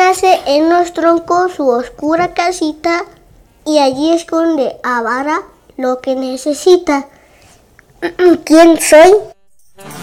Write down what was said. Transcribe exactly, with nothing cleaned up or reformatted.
hace en los troncos su oscura casita y allí esconde a Vara lo que necesita. ¿Quién soy?